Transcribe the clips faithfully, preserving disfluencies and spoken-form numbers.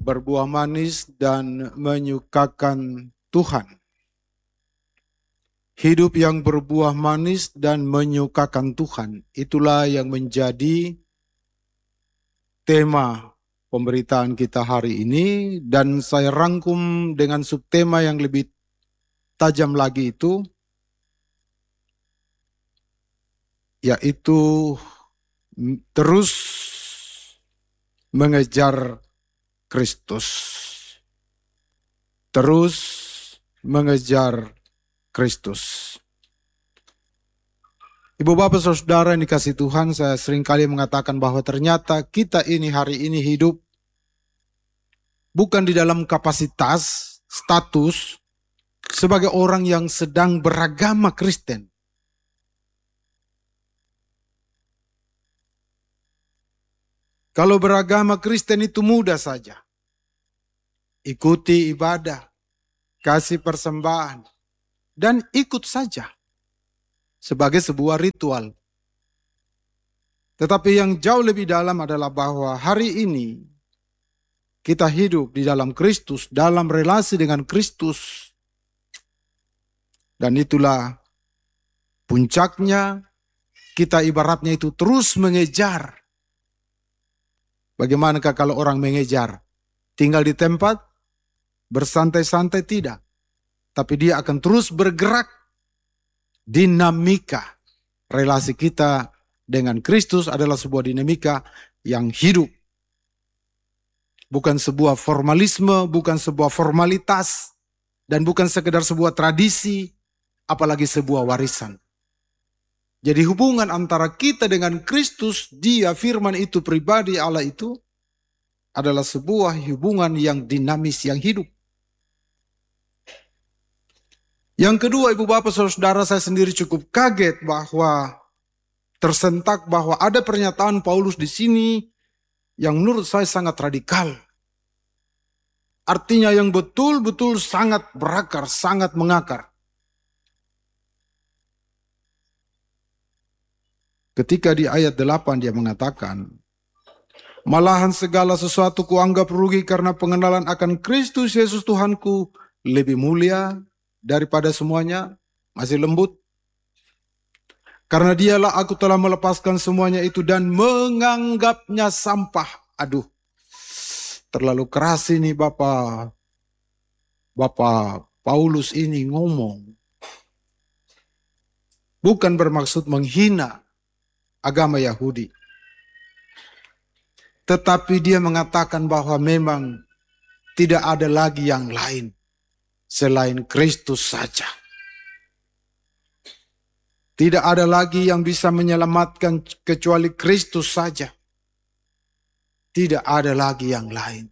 berbuah manis dan menyukakan Tuhan. Hidup yang berbuah manis dan menyukakan Tuhan, itulah yang menjadi tema pemberitaan kita hari ini, dan saya rangkum dengan subtema yang lebih tajam lagi itu, yaitu terus mengejar Kristus. Terus mengejar Kristus. Ibu bapak saudara yang dikasihi Tuhan, saya seringkali mengatakan bahwa ternyata kita ini hari ini hidup bukan di dalam kapasitas, status sebagai orang yang sedang beragama Kristen. Kalau beragama Kristen itu mudah saja. Ikuti ibadah, kasih persembahan, dan ikut saja sebagai sebuah ritual. Tetapi yang jauh lebih dalam adalah bahwa hari ini kita hidup di dalam Kristus, dalam relasi dengan Kristus. Dan itulah puncaknya, kita ibaratnya itu terus mengejar. Bagaimanakah kalau orang mengejar? Tinggal di tempat, bersantai-santai tidak. Tapi dia akan terus bergerak. Dinamika relasi kita dengan Kristus adalah sebuah dinamika yang hidup. Bukan sebuah formalisme, bukan sebuah formalitas, dan bukan sekedar sebuah tradisi, apalagi sebuah warisan. Jadi hubungan antara kita dengan Kristus, Dia firman itu pribadi Allah itu, adalah sebuah hubungan yang dinamis, yang hidup. Yang kedua, ibu bapak saudara, saya sendiri cukup kaget bahwa tersentak bahwa ada pernyataan Paulus di sini yang menurut saya sangat radikal. Artinya yang betul-betul sangat berakar, sangat mengakar. Ketika di ayat delapan dia mengatakan, malahan segala sesuatu kuanggap rugi karena pengenalan akan Kristus Yesus Tuhanku lebih mulia daripada semuanya. Masih lembut. Karena dialah aku telah melepaskan semuanya itu dan menganggapnya sampah. Aduh, terlalu keras ini Bapak. Bapak Paulus ini ngomong. Bukan bermaksud menghina agama Yahudi. Tetapi dia mengatakan bahwa memang tidak ada lagi yang lain selain Kristus saja. Tidak ada lagi yang bisa menyelamatkan kecuali Kristus saja. Tidak ada lagi yang lain.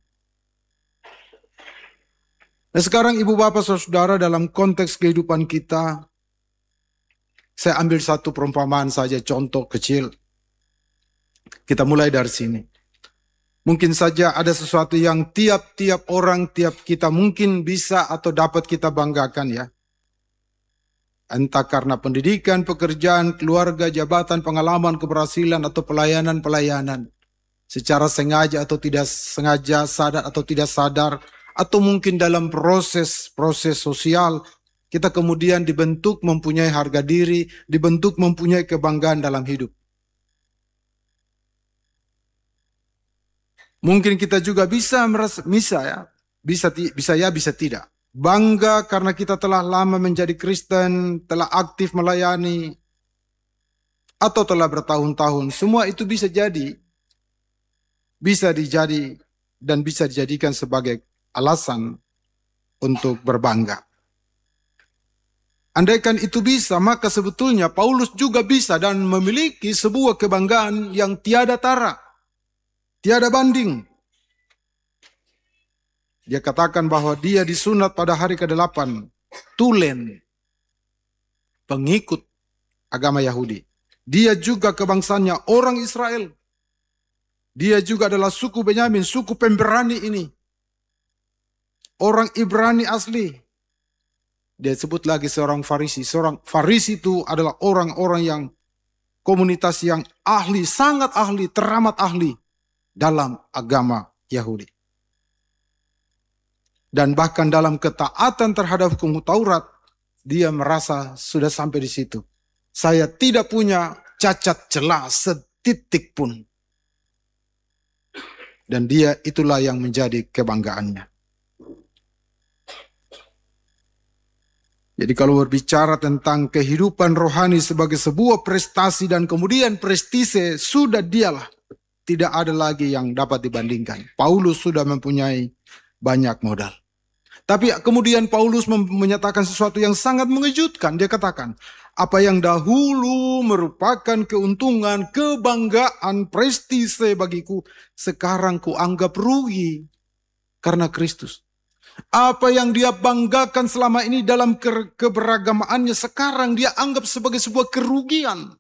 Nah sekarang ibu bapak saudara, dalam konteks kehidupan kita, saya ambil satu perumpamaan saja, contoh kecil. Kita mulai dari sini. Mungkin saja ada sesuatu yang tiap-tiap orang, tiap kita mungkin bisa atau dapat kita banggakan ya. Entah karena pendidikan, pekerjaan, keluarga, jabatan, pengalaman, keberhasilan, atau pelayanan-pelayanan. Secara sengaja atau tidak sengaja, sadar atau tidak sadar. Atau mungkin dalam proses-proses sosial, kita kemudian dibentuk mempunyai harga diri, dibentuk mempunyai kebanggaan dalam hidup. Mungkin kita juga bisa merasa, bisa ya, bisa, bisa ya, bisa tidak. Bangga karena kita telah lama menjadi Kristen, telah aktif melayani, atau telah bertahun-tahun. Semua itu bisa jadi, bisa dijadi, dan bisa dijadikan sebagai alasan untuk berbangga. Andaikan itu bisa, maka sebetulnya Paulus juga bisa dan memiliki sebuah kebanggaan yang tiada tara, tiada banding. Dia katakan bahwa dia disunat pada hari kedelapan, tulen, pengikut agama Yahudi. Dia juga kebangsaannya orang Israel. Dia juga adalah suku Benyamin, suku pemberani ini. Orang Ibrani asli. Dia sebut lagi seorang Farisi. Seorang Farisi itu adalah orang-orang yang komunitas yang ahli, sangat ahli, teramat ahli dalam agama Yahudi. Dan bahkan dalam ketaatan terhadap hukum Taurat, dia merasa sudah sampai di situ. Saya tidak punya cacat celah setitik pun. Dan dia itulah yang menjadi kebanggaannya. Jadi kalau berbicara tentang kehidupan rohani sebagai sebuah prestasi dan kemudian prestise, sudah dialah. Tidak ada lagi yang dapat dibandingkan. Paulus sudah mempunyai banyak modal. Tapi kemudian Paulus menyatakan sesuatu yang sangat mengejutkan. Dia katakan, apa yang dahulu merupakan keuntungan, kebanggaan, prestise bagiku, sekarang kuanggap rugi karena Kristus. Apa yang dia banggakan selama ini dalam ke keberagamaannya, sekarang dia anggap sebagai sebuah kerugian.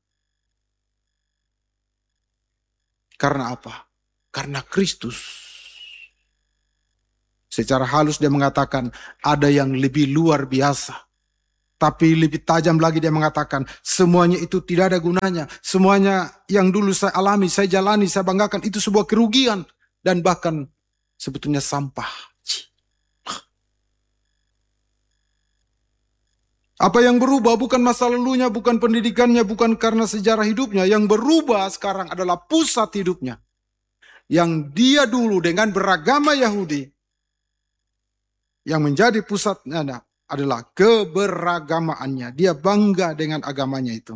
Karena apa? Karena Kristus. Secara halus dia mengatakan ada yang lebih luar biasa. Tapi lebih tajam lagi dia mengatakan semuanya itu tidak ada gunanya. Semuanya yang dulu saya alami, saya jalani, saya banggakan itu sebuah kerugian. Dan bahkan sebetulnya sampah. Apa yang berubah bukan masa lalunya, bukan pendidikannya, bukan karena sejarah hidupnya. Yang berubah sekarang adalah pusat hidupnya. Yang dia dulu dengan beragama Yahudi, yang menjadi pusatnya adalah keberagamaannya. Dia bangga dengan agamanya itu.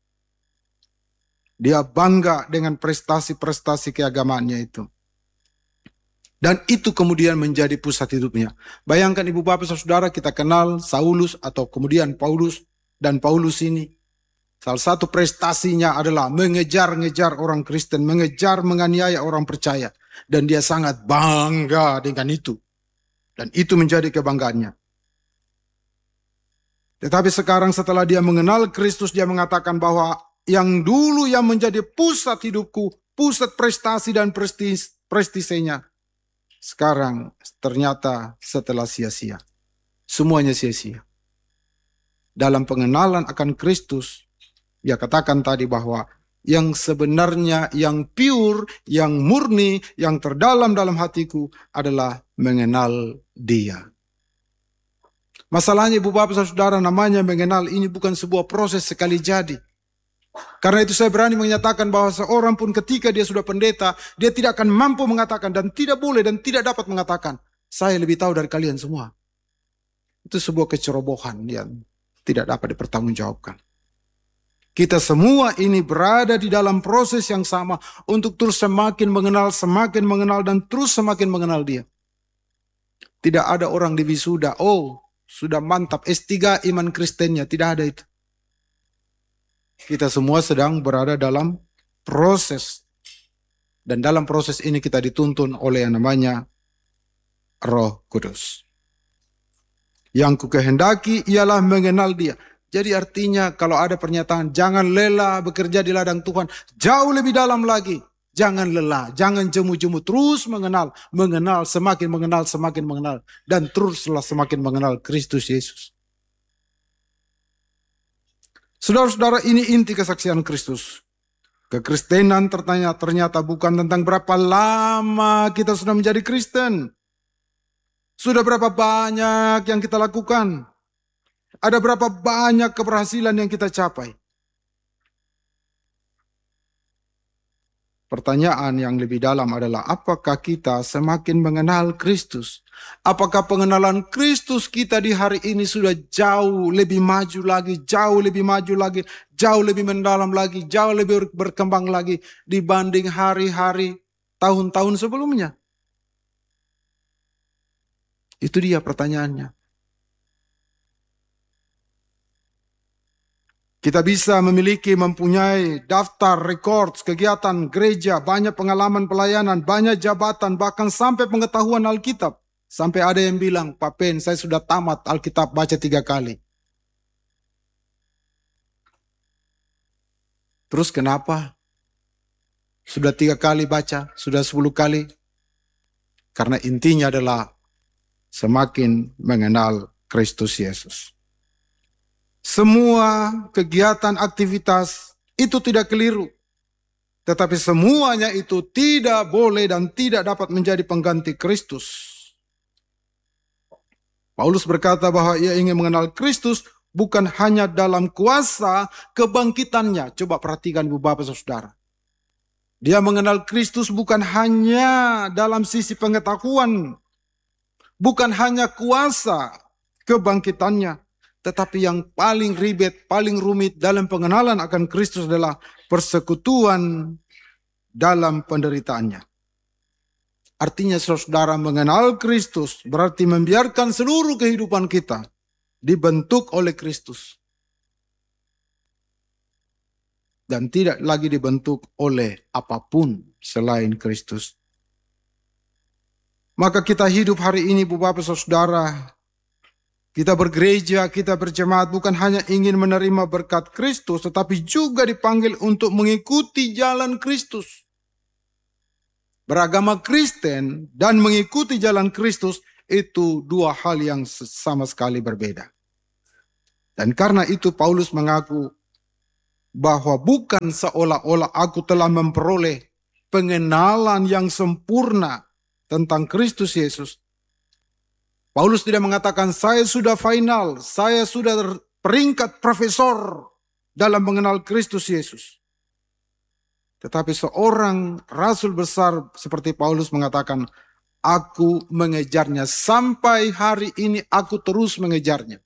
Dia bangga dengan prestasi-prestasi keagamaannya itu. Dan itu kemudian menjadi pusat hidupnya. Bayangkan ibu bapak saudara, kita kenal Saulus atau kemudian Paulus. Dan Paulus ini, salah satu prestasinya adalah mengejar-ngejar orang Kristen, mengejar, menganiaya orang percaya. Dan dia sangat bangga dengan itu. Dan itu menjadi kebanggaannya. Tetapi sekarang setelah dia mengenal Kristus, dia mengatakan bahwa yang dulu yang menjadi pusat hidupku, pusat prestasi dan prestis, prestisenya, sekarang ternyata setelah sia-sia. Semuanya sia-sia. Dalam pengenalan akan Kristus, dia katakan tadi bahwa yang sebenarnya, yang pure, yang murni, yang terdalam dalam hatiku adalah mengenal Dia. Masalahnya ibu bapak saudara, namanya mengenal ini bukan sebuah proses sekali jadi. Karena itu saya berani menyatakan bahwa seorang pun ketika dia sudah pendeta, dia tidak akan mampu mengatakan dan tidak boleh dan tidak dapat mengatakan, saya lebih tahu dari kalian semua. Itu sebuah kecerobohan yang tidak dapat dipertanggungjawabkan. Kita semua ini berada di dalam proses yang sama untuk terus semakin mengenal, semakin mengenal dan terus semakin mengenal Dia. Tidak ada orang di wisuda, oh sudah mantap S tiga iman Kristennya, tidak ada itu. Kita semua sedang berada dalam proses. Dan dalam proses ini kita dituntun oleh yang namanya Roh Kudus. Yang kukehendaki ialah mengenal Dia. Jadi artinya kalau ada pernyataan jangan lelah bekerja di ladang Tuhan, jauh lebih dalam lagi. Jangan lelah, jangan jemu-jemu, terus mengenal, mengenal, semakin mengenal, semakin mengenal. Dan teruslah semakin mengenal Kristus Yesus. Saudara-saudara, ini inti kesaksian Kristus. Kekristenan ternyata, ternyata bukan tentang berapa lama kita sudah menjadi Kristen. Sudah berapa banyak yang kita lakukan. Ada berapa banyak keberhasilan yang kita capai. Pertanyaan yang lebih dalam adalah apakah kita semakin mengenal Kristus? Apakah pengenalan Kristus kita di hari ini sudah jauh lebih maju lagi, jauh lebih maju lagi, jauh lebih mendalam lagi, jauh lebih berkembang lagi dibanding hari-hari, tahun-tahun sebelumnya? Itu dia pertanyaannya. Kita bisa memiliki, mempunyai daftar, records, kegiatan, gereja, banyak pengalaman pelayanan, banyak jabatan, bahkan sampai pengetahuan Alkitab. Sampai ada yang bilang, Pak Pen, saya sudah tamat Alkitab baca tiga kali. Terus kenapa? Sudah tiga kali baca, sudah sepuluh kali. Karena intinya adalah semakin mengenal Kristus Yesus. Semua kegiatan aktivitas itu tidak keliru. Tetapi semuanya itu tidak boleh dan tidak dapat menjadi pengganti Kristus. Paulus berkata bahwa ia ingin mengenal Kristus bukan hanya dalam kuasa kebangkitannya. Coba perhatikan Ibu Bapak Saudara. Dia mengenal Kristus bukan hanya dalam sisi pengetahuan, bukan hanya kuasa kebangkitannya, tetapi yang paling ribet, paling rumit dalam pengenalan akan Kristus adalah persekutuan dalam penderitaannya. Artinya saudara mengenal Kristus berarti membiarkan seluruh kehidupan kita dibentuk oleh Kristus. Dan tidak lagi dibentuk oleh apapun selain Kristus. Maka kita hidup hari ini, Bu Bapak Saudara, kita bergereja, kita berjemaat bukan hanya ingin menerima berkat Kristus, tetapi juga dipanggil untuk mengikuti jalan Kristus. Beragama Kristen dan mengikuti jalan Kristus itu dua hal yang sama sekali berbeda. Dan karena itu Paulus mengaku bahwa bukan seolah-olah aku telah memperoleh pengenalan yang sempurna tentang Kristus Yesus. Paulus tidak mengatakan saya sudah final, saya sudah peringkat profesor dalam mengenal Kristus Yesus. Tetapi seorang rasul besar seperti Paulus mengatakan, aku mengejarnya sampai hari ini, aku terus mengejarnya.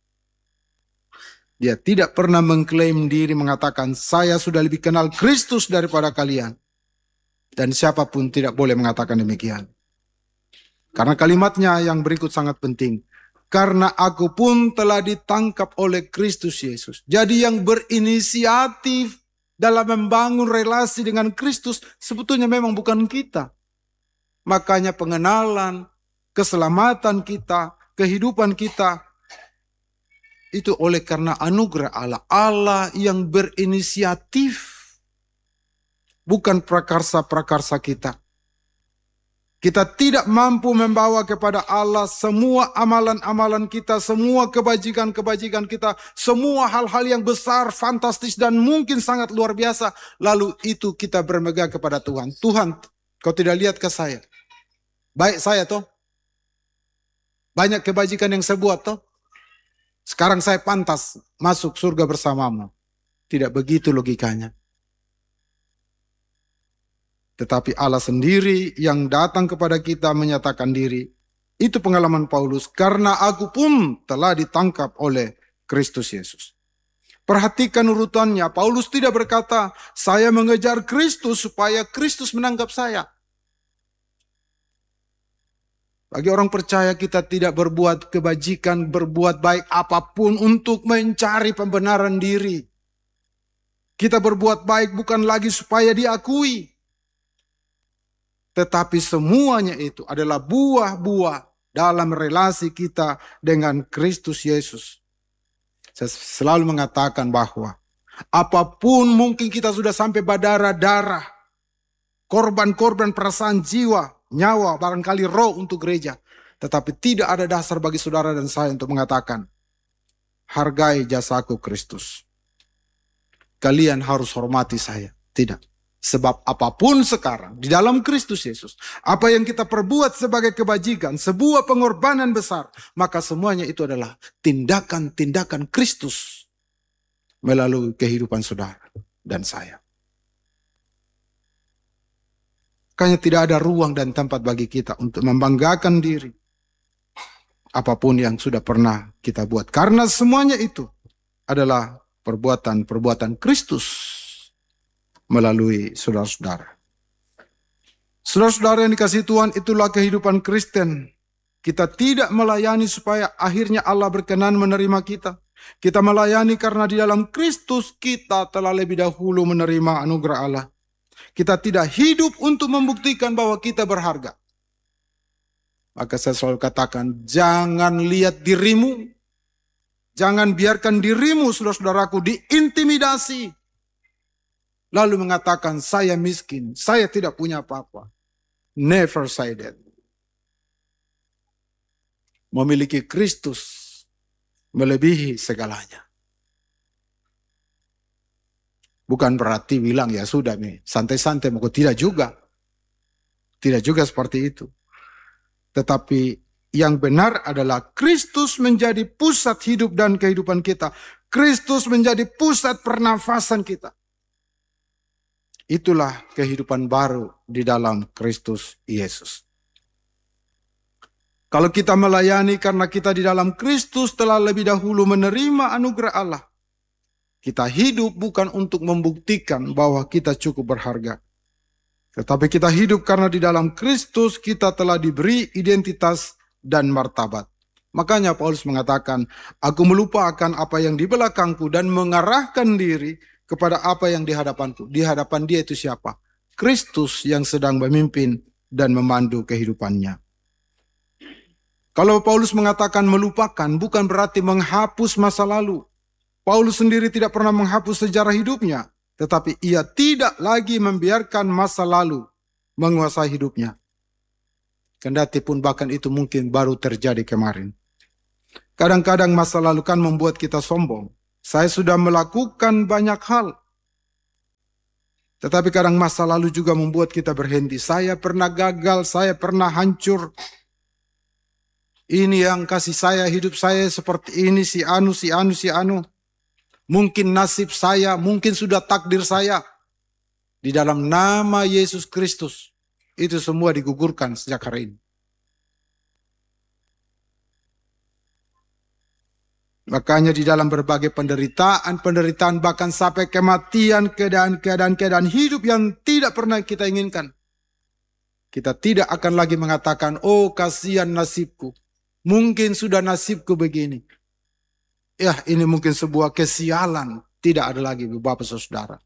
Dia tidak pernah mengklaim diri mengatakan, saya sudah lebih kenal Kristus daripada kalian. Dan siapapun tidak boleh mengatakan demikian. Karena kalimatnya yang berikut sangat penting. Karena aku pun telah ditangkap oleh Kristus Yesus. Jadi yang berinisiatif dalam membangun relasi dengan Kristus sebetulnya memang bukan kita. Makanya pengenalan, keselamatan kita, kehidupan kita, itu oleh karena anugerah Allah. Allah yang berinisiatif. Bukan prakarsa-prakarsa kita. Kita tidak mampu membawa kepada Allah semua amalan-amalan kita, semua kebajikan-kebajikan kita, semua hal-hal yang besar, fantastis, dan mungkin sangat luar biasa. Lalu itu kita bermegang kepada Tuhan. Tuhan, kau tidak lihat ke saya? Baik saya toh? Banyak kebajikan yang saya buat toh? Sekarang saya pantas masuk surga bersamamu. Tidak begitu logikanya. Tetapi Allah sendiri yang datang kepada kita menyatakan diri. Itu pengalaman Paulus. Karena aku pun telah ditangkap oleh Kristus Yesus. Perhatikan urutannya. Paulus tidak berkata, saya mengejar Kristus supaya Kristus menangkap saya. Bagi orang percaya kita tidak berbuat kebajikan, berbuat baik apapun untuk mencari pembenaran diri. Kita berbuat baik bukan lagi supaya diakui. Tetapi semuanya itu adalah buah-buah dalam relasi kita dengan Kristus Yesus. Saya selalu mengatakan bahwa apapun mungkin kita sudah sampai berdarah-darah, korban-korban perasaan jiwa, nyawa, barangkali roh untuk gereja. Tetapi tidak ada dasar bagi saudara dan saya untuk mengatakan, hargai jasaku Kristus. Kalian harus hormati saya. Tidak. Sebab apapun sekarang di dalam Kristus Yesus, apa yang kita perbuat sebagai kebajikan, sebuah pengorbanan besar, maka semuanya itu adalah tindakan-tindakan Kristus melalui kehidupan saudara dan saya. Makanya tidak ada ruang dan tempat bagi kita untuk membanggakan diri. Apapun yang sudah pernah kita buat. Karena semuanya itu adalah perbuatan-perbuatan Kristus melalui saudara-saudara. Saudara-saudara yang dikasihi Tuhan, itulah kehidupan Kristen. Kita tidak melayani supaya akhirnya Allah berkenan menerima kita. Kita melayani karena di dalam Kristus kita telah lebih dahulu menerima anugerah Allah. Kita tidak hidup untuk membuktikan bahwa kita berharga. Maka saya selalu katakan, jangan lihat dirimu. Jangan biarkan dirimu, saudara-saudaraku, diintimidasi. Lalu mengatakan, saya miskin, saya tidak punya apa-apa. Never say that. Memiliki Kristus melebihi segalanya. Bukan berarti bilang, ya sudah nih, santai-santai, maka tidak juga. Tidak juga seperti itu. Tetapi yang benar adalah Kristus menjadi pusat hidup dan kehidupan kita. Kristus menjadi pusat pernafasan kita. Itulah kehidupan baru di dalam Kristus Yesus. Kalau kita melayani karena kita di dalam Kristus telah lebih dahulu menerima anugerah Allah, kita hidup bukan untuk membuktikan bahwa kita cukup berharga. Tetapi kita hidup karena di dalam Kristus kita telah diberi identitas dan martabat. Makanya Paulus mengatakan, aku melupakan apa yang di belakangku dan mengarahkan diri kepada apa yang di hadapanku. Di hadapan dia itu siapa? Kristus yang sedang memimpin dan memandu kehidupannya. Kalau Paulus mengatakan melupakan, bukan berarti menghapus masa lalu. Paulus sendiri tidak pernah menghapus sejarah hidupnya, tetapi ia tidak lagi membiarkan masa lalu menguasai hidupnya. Kendati pun bahkan itu mungkin baru terjadi kemarin. Kadang-kadang masa lalu kan membuat kita sombong. Saya sudah melakukan banyak hal. Tetapi kadang masa lalu juga membuat kita berhenti. Saya pernah gagal, saya pernah hancur. Ini yang kasih saya, hidup saya seperti ini, si anu, si anu, si anu. Mungkin nasib saya, mungkin sudah takdir saya. Di dalam nama Yesus Kristus, itu semua digugurkan sejak hari ini. Makanya di dalam berbagai penderitaan-penderitaan, bahkan sampai kematian, keadaan-keadaan-keadaan hidup yang tidak pernah kita inginkan, kita tidak akan lagi mengatakan, oh kasihan nasibku, mungkin sudah nasibku begini. Ya, ini mungkin sebuah kesialan. Tidak ada lagi, Bapak Saudara.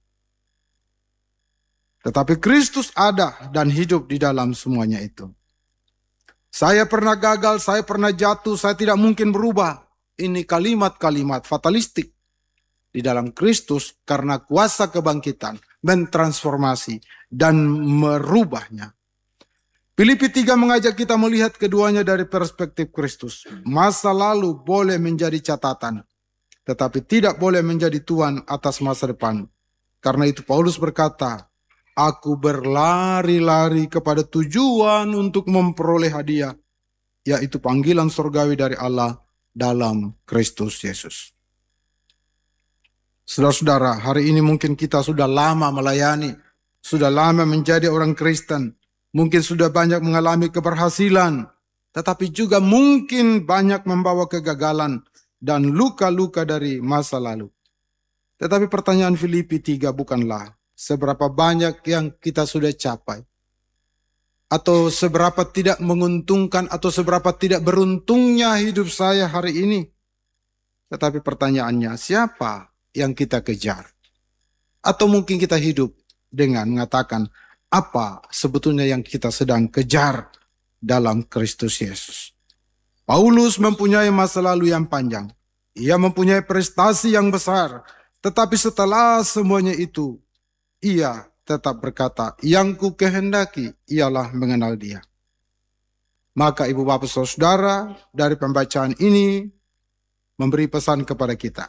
Tetapi Kristus ada dan hidup di dalam semuanya itu. Saya pernah gagal, saya pernah jatuh, saya tidak mungkin berubah. Ini kalimat-kalimat fatalistik. Di dalam Kristus karena kuasa kebangkitan mentransformasi dan merubahnya. Filipi tiga mengajak kita melihat keduanya dari perspektif Kristus. Masa lalu boleh menjadi catatan, tetapi tidak boleh menjadi tuan atas masa depan. Karena itu Paulus berkata, aku berlari-lari kepada tujuan untuk memperoleh hadiah, yaitu panggilan surgawi dari Allah dalam Kristus Yesus. Saudara-saudara, hari ini mungkin kita sudah lama melayani, sudah lama menjadi orang Kristen, mungkin sudah banyak mengalami keberhasilan, tetapi juga mungkin banyak membawa kegagalan dan luka-luka dari masa lalu. Tetapi pertanyaan Filipi tiga bukanlah seberapa banyak yang kita sudah capai, atau seberapa tidak menguntungkan, atau seberapa tidak beruntungnya hidup saya hari ini. Tetapi pertanyaannya, siapa yang kita kejar? Atau mungkin kita hidup dengan mengatakan, apa sebetulnya yang kita sedang kejar dalam Kristus Yesus? Paulus mempunyai masa lalu yang panjang. Ia mempunyai prestasi yang besar. Tetapi setelah semuanya itu, ia tetap berkata, yang ku kehendaki ialah mengenal dia. Maka ibu bapak saudara, dari pembacaan ini memberi pesan kepada kita.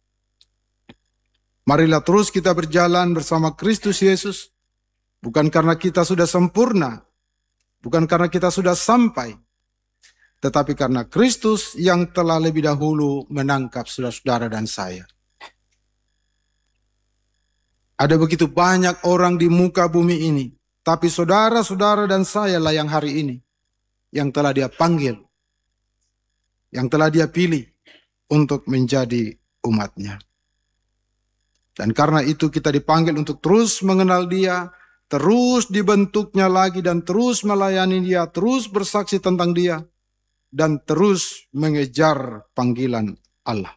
Marilah terus kita berjalan bersama Kristus Yesus, bukan karena kita sudah sempurna, bukan karena kita sudah sampai, tetapi karena Kristus yang telah lebih dahulu menangkap saudara-saudara dan saya. Ada begitu banyak orang di muka bumi ini, tapi saudara-saudara dan saya lah yang hari ini, yang telah dia panggil, yang telah dia pilih untuk menjadi umatnya. Dan karena itu kita dipanggil untuk terus mengenal dia, terus dibentuknya lagi dan terus melayani dia, terus bersaksi tentang dia, dan terus mengejar panggilan Allah.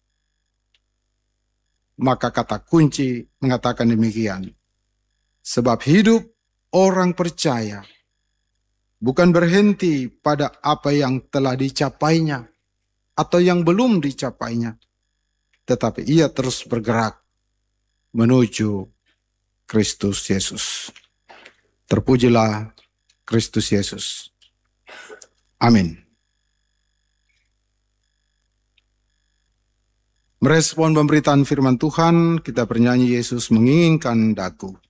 Maka kata kunci mengatakan demikian. Sebab hidup orang percaya bukan berhenti pada apa yang telah dicapainya atau yang belum dicapainya, tetapi ia terus bergerak menuju Kristus Yesus. Terpujilah Kristus Yesus. Amin. Merespon pemberitaan firman Tuhan, kita bernyanyi Yesus menginginkan daku.